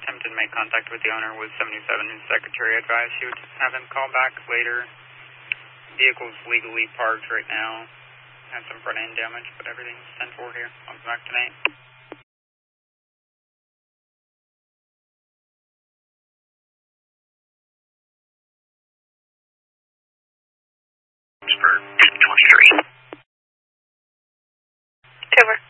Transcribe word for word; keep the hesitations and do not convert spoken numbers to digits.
attempted to make contact with the owner was seventy-seven. His secretary advised she would have him call back later. Vehicle's legally parked right now. Had some front end damage, but everything's ten four here. I'll be back tonight. For twenty-three. Over.